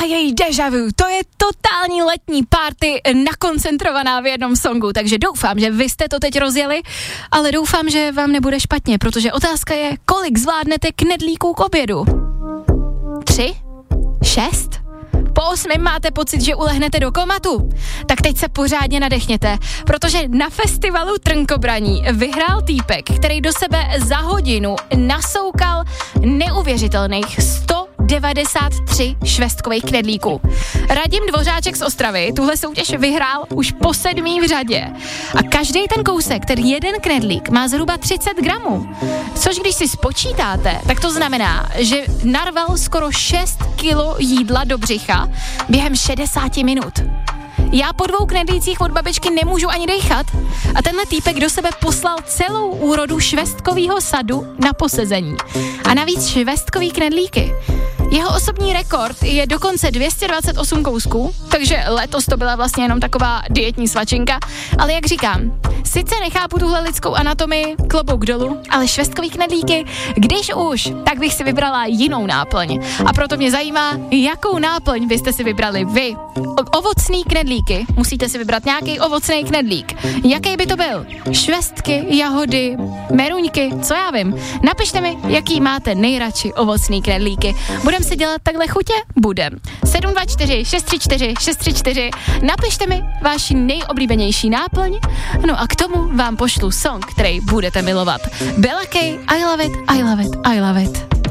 její déjà vu, to je totální letní party nakoncentrovaná v jednom songu, takže doufám, že vy jste to teď rozjeli, ale doufám, že vám nebude špatně, protože otázka je, kolik zvládnete knedlíků k obědu? 3? 6? Po 8 máte pocit, že ulehnete do komatu? Tak teď se pořádně nadechněte, protože na festivalu Trnkobraní vyhrál týpek, který do sebe za hodinu nasoukal neuvěřitelných 193 švestkových knedlíků. Radim Dvořáček z Ostravy tuhle soutěž vyhrál už po 7. v řadě. A každý ten kousek, ten jeden knedlík, má zhruba 30 gramů. Což když si spočítáte, tak to znamená, že narval skoro 6 kilo jídla do břicha během 60 minut. Já po 2 knedlících od babičky nemůžu ani dejchat a tenhle týpek do sebe poslal celou úrodu švestkovýho sadu na posezení. A navíc švestkový knedlíky. Jeho osobní rekord je dokonce 228 kousků, takže letos to byla vlastně jenom taková dietní svačinka, ale jak říkám, sice nechápu tuhle lidskou anatomii, klobouk dolů, ale švestkový knedlíky, když už, tak bych si vybrala jinou náplň. A proto mě zajímá, jakou náplň byste si vybrali vy. Ovocný knedlíky, musíte si vybrat nějaký ovocný knedlík. Jaký by to byl? Švestky, jahody, meruňky, co já vím. Napište mi, jaký máte nejradši ovocný knedlíky. Budem si dělat takhle chutě? Budem. 724 634 634. Napište mi váši nejoblíbenější náplň. No a k tomu vám pošlu song, který budete milovat. Bella K, I love it, I love it, I love it.